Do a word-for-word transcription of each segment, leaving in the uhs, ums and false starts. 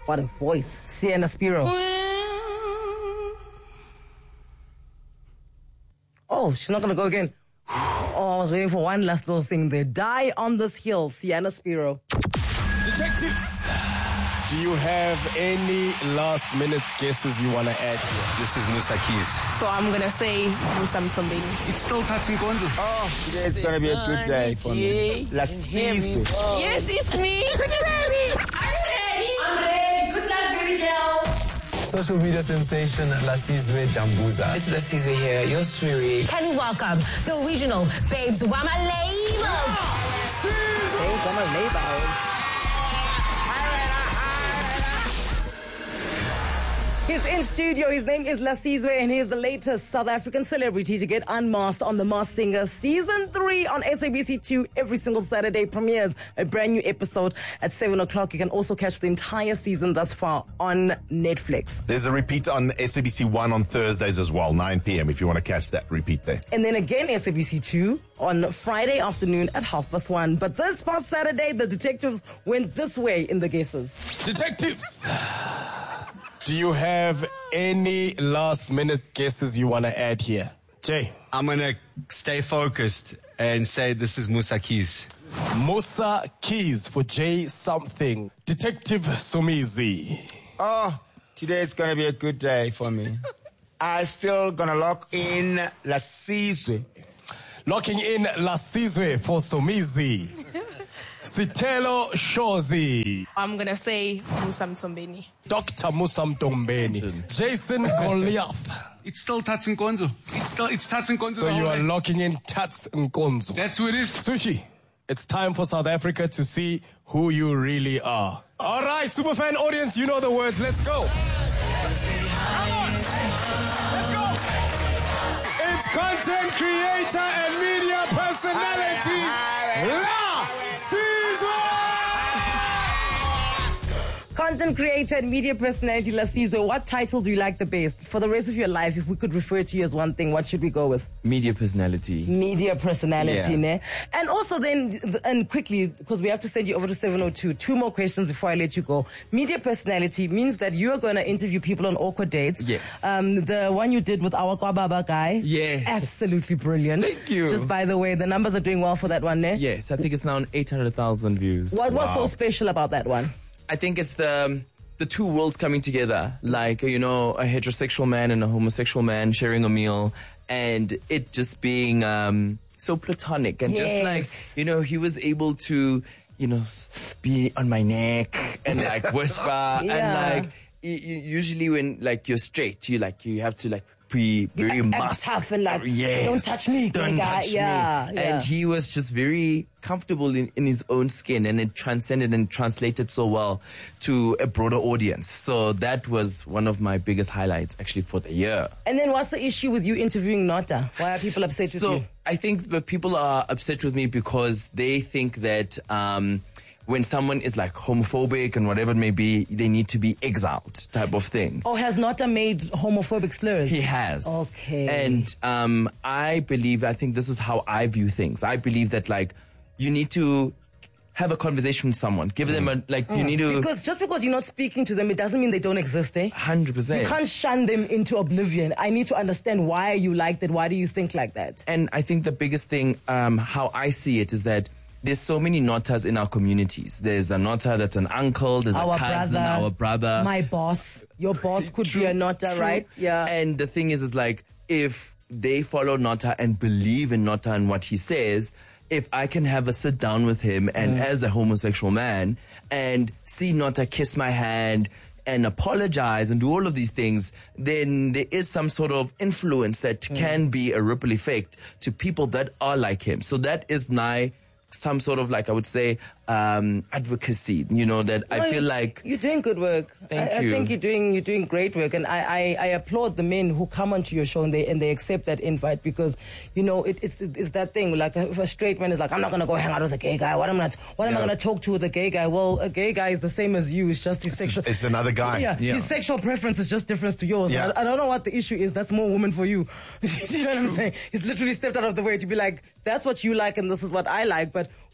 What a voice. Sienna Spiro. Oh, she's not going to go again. Oh, I was waiting for one last little thing there. Die on this hill, Sienna Spiro. Detectives, do you have any last minute guesses you want to add here? This is Musa Keys. So I'm going to say Musa Mtombeni. It's still Tatsin Konzo. Oh, today's going to be a good day for me. Lasizwe. Oh. Yes, it's me. It's me, baby. I'm ready. I'm ready. Good luck, baby girl. Social media sensation Lasizwe Dambuza. It's Lasizwe here, your sweetie. Can we welcome the original Babes Wama Label? Babes Wama Label. He's in studio. His name is Lasizwe, and he is the latest South African celebrity to get unmasked on The Masked Singer Season three on S A B C two. Every single Saturday premieres a brand new episode at seven o'clock. You can also catch the entire season thus far on Netflix. There's a repeat on S A B C one on Thursdays as well, nine p.m. if you want to catch that repeat there. And then again, S A B C two on Friday afternoon at half past one. But this past Saturday, the detectives went this way in the guesses. Detectives, do you have any last minute guesses you want to add here? Jay? I'm going to stay focused and say this is Musa Keys. Musa Keys for Jay something. Detective Somizi. Oh, today's going to be a good day for me. I'm still going to lock in Lasizwe. Locking in Lasizwe for Somizi. Sitelo Shozi. I'm going to say Musa Mtombeni. Doctor Musa Mtombeni. Jason Goliath. It's still Tatsin Konzo. It's still, it's Tatsin Konzo. So you are locking in Tats Nkonzo. That's who it is. Sushi, it's time for South Africa to see who you really are. All right, Superfan audience, you know the words. Let's go. Come on. Let's go. It's content creator and media personality. La Content creator and media personality Lasizwe, what title do you like the best? For the rest of your life, if we could refer to you as one thing, what should we go with? Media personality. Media personality, yeah. ne? And also then, and quickly, because we have to send you over to seven oh two, two more questions before I let you go. Media personality means that you are going to interview people on awkward dates. Yes. Um, the one you did with our Kwababa guy. Yes. Absolutely brilliant. Thank you. Just by the way, the numbers are doing well for that one, ne? Yes, I think it's now on eight hundred thousand views. What wow. was so special about that one? I think it's the the two worlds coming together, like, you know, a heterosexual man and a homosexual man sharing a meal, and it just being um, so platonic and yes. just like, you know, he was able to, you know, be on my neck and like whisper yeah. and like y- y- usually when like you're straight, you like you have to like be very act, muscular, act tough and like, yes. don't touch me, don't guy. touch yeah, me. yeah. And he was just very comfortable in, in his own skin, and it transcended and translated so well to a broader audience. So that was one of my biggest highlights actually for the year. And then what's the issue with you interviewing Nota? Why are people upset with so, you? So I think that people are upset with me because they think that um, when someone is like homophobic and whatever it may be, they need to be exiled type of thing. Oh, has Nota made homophobic slurs? He has. Okay. And um, I believe, I think this is how I view things. I believe that like you need to have a conversation with someone. Give mm. them a, like, mm. you need to... Because just because you're not speaking to them, it doesn't mean they don't exist, eh? one hundred percent. You can't shun them into oblivion. I need to understand why you like that. Why do you think like that? And I think the biggest thing, um, how I see it is that there's so many Notas in our communities. There's a Nota that's an uncle, there's our a cousin, brother, our brother. My boss. Your boss could True, be a Nota, true. right? Yeah. And the thing is, is like, if they follow Nota and believe in Nota and what he says, if I can have a sit down with him and mm. as a homosexual man and see Nota kiss my hand and apologize and do all of these things, then there is some sort of influence that mm. can be a ripple effect to people that are like him. So that is my some sort of like, I would say, um, advocacy, you know, that no, I feel like... You're doing good work. Thank I, you. I think you're doing you're doing great work. And I, I, I applaud the men who come onto your show and they and they accept that invite because, you know, it, it's it's that thing. Like, if a straight man is like, I'm not going to go hang out with a gay guy. What am I, what am yeah. I going to talk to with a gay guy? Well, a gay guy is the same as you. It's just his it's, sexual... It's another guy. Yeah, yeah. His sexual preference is just different to yours. Yeah. I, I don't know what the issue is. That's more woman for you. You know what I'm saying? He's literally stepped out of the way to be like, that's what you like and this is what I like. But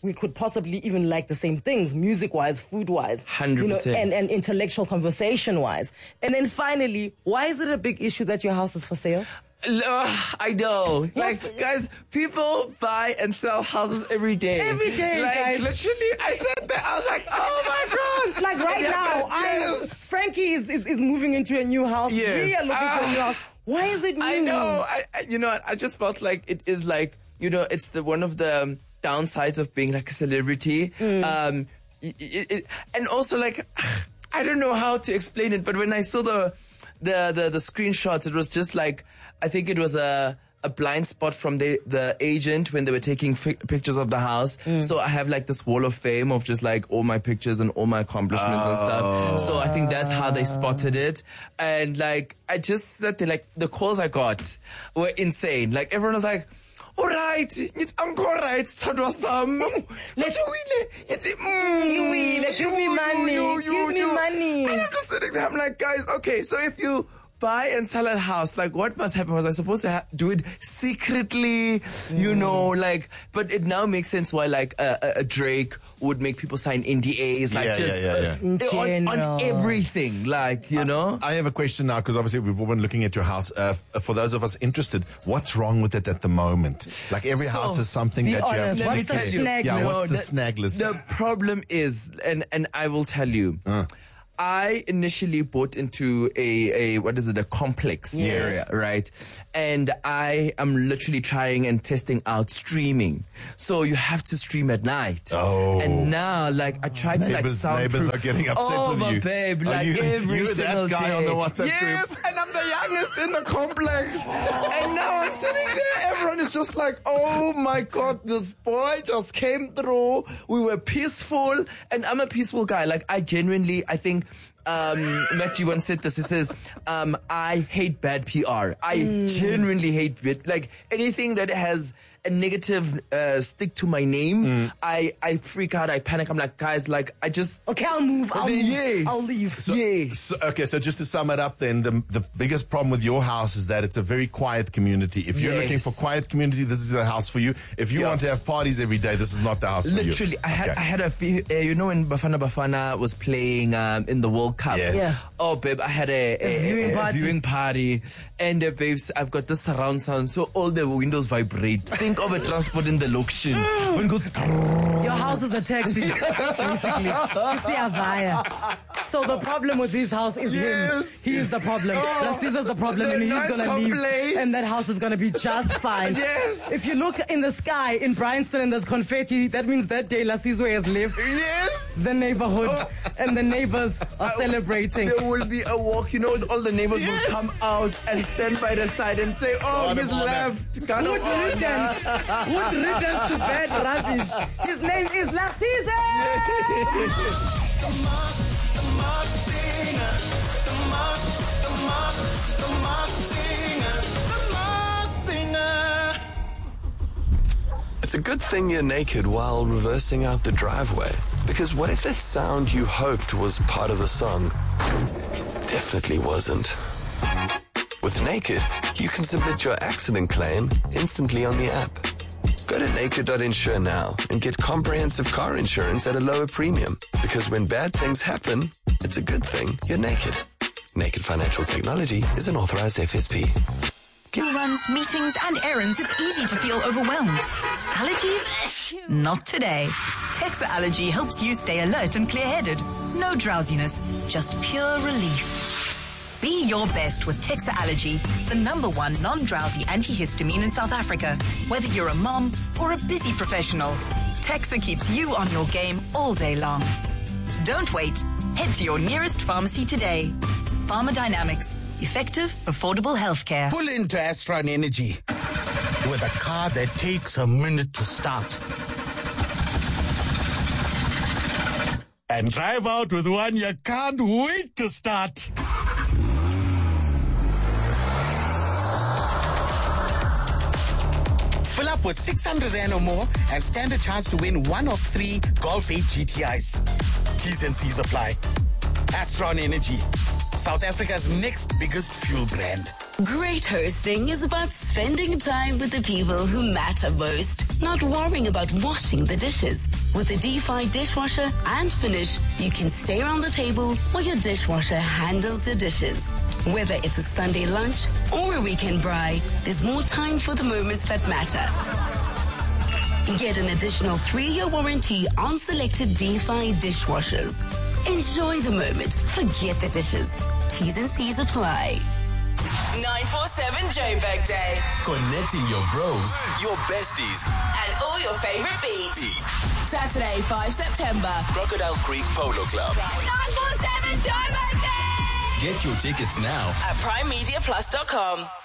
we could possibly even like the same things, music-wise, food-wise, one hundred percent. you know, and, and intellectual conversation-wise. And then finally, why is it a big issue that your house is for sale? Uh, I know. Like, guys, people buy and sell houses every day. Every day, like, guys. Literally, I said that. I was like, oh my God. Like right Yeah, now, yes. I, Frankie is, is, is moving into a new house. Yes. We are looking Ah. for a new house. Why is it news? I know. I, I, you know, what? I just felt like it is like, you know, it's the one of the um, downsides of being like a celebrity. Mm. Um, it, it, it, and also like, I don't know how to explain it, but when I saw the, the, the, the screenshots, it was just like, I think it was a, a blind spot from the, the agent when they were taking fi- pictures of the house. Mm. So I have like this wall of fame of just like all my pictures and all my accomplishments oh. and stuff. So I think that's how they spotted it. And like, I just said they like, the calls I got were insane. Like everyone was like, all right, it's Uncle right, it's Tadwasam. Let's win it. You win it. Give me money. Give me money. And I'm just sitting there. I'm like, guys, okay, so if you buy and sell a house, like what must happen? Was I supposed to ha- do it secretly, mm. you know, like, but it now makes sense why like uh, a, a Drake would make people sign N D As, like Yeah, just yeah, yeah, yeah. uh, on, on everything, like, you I, know. I have a question now because obviously we've all been looking at your house. Uh, f- for those of us interested, what's wrong with it at the moment? Like every So, house has something be that honest, you have what's to the fix. snag Yeah, list? what's the the, snag list? The problem is, and, and I will tell you, Uh. I initially bought into a, a, what is it, a complex Yes. area, right? And I am literally trying and testing out streaming. So you have to stream at night. Oh. And now, like, I tried to, like, Neighbors, soundproof. neighbors are getting upset oh, with my you. babe, Are like, you, every you're single that guy day. on the WhatsApp yes, group. and I'm the youngest in the complex. And now I'm sitting there, everyone is just like, oh my God, this boy just came through. We were peaceful, and I'm a peaceful guy. Like, I genuinely, I think, um, Matthew once said this. He says, um, I hate bad P R. I mm. genuinely hate it. Like, anything that has a negative uh, stick to my name, mm. I, I freak out, I panic. I'm like, guys, like, I just... Okay, I'll move, I'll move, yes. I'll leave. So, yes. so, okay, so just to sum it up then, the, the biggest problem with your house is that it's a very quiet community. If you're Yes. looking for quiet community, this is a house for you. If you Yeah. want to have parties every day, this is not the house for you. Literally, I had, Okay. I had a few, uh, you know, when Bafana Bafana was playing um, in the World Cup. Yeah. Yeah. Oh, babe, I had a, a, A viewing a, a party. viewing party. And uh, babes, I've got this surround sound, so all the windows vibrate. Think of a transport in the location. When it goes, Your house is a taxi, basically. You see a via. So the problem with this house is Yes. him. He is the problem. Oh, Lasisa's the problem, the and he's nice gonna leave. complaint. And that house is gonna be just fine. Yes. If you look in the sky in Bryanston and there's confetti, that means that day Lasizwe has left yes. the neighborhood, Oh. and the neighbors are celebrating. There will be a walk, you know, all the neighbors Yes. will come out and stand by the side and say, oh, God he's of honor. left. God Good of honor. riddance. Good riddance to bad rubbish. His name is Lasize. It's a good thing you're naked while reversing out the driveway. Because what if that sound you hoped was part of the song definitely wasn't? With Naked, you can submit your accident claim instantly on the app. Go to naked dot insure now and get comprehensive car insurance at a lower premium. Because when bad things happen, it's a good thing you're naked. Naked Financial Technology is an authorized F S P. Who runs meetings and errands, it's easy to feel overwhelmed. Allergies? Not today. Texa Allergy helps you stay alert and clear-headed. No drowsiness, just pure relief. Be your best with Texa Allergy, the number one non-drowsy antihistamine in South Africa. Whether you're a mom or a busy professional, Texa keeps you on your game all day long. Don't wait. Head to your nearest pharmacy today. Pharmadynamics. Effective, affordable healthcare. Pull into Astron Energy with a car that takes a minute to start. And drive out with one you can't wait to start. Fill up with six hundred rand or more and stand a chance to win one of three Golf eight G T Is. T's and C's apply. Astron Energy. South Africa's next biggest fuel brand. Great hosting is about spending time with the people who matter most, not worrying about washing the dishes. With the D five dishwasher and Finish, you can stay around the table while your dishwasher handles the dishes. Whether it's a Sunday lunch or a weekend braai, there's more time for the moments that matter. Get an additional three-year warranty on selected D five dishwashers. Enjoy the moment. Forget the dishes. T's and C's apply. nine four seven Joburg Day. Connecting your bros, your besties, and all your favorite beats. Saturday, five September. Crocodile Creek Polo Club. nine four seven Joburg Day. Get your tickets now at prime media plus dot com.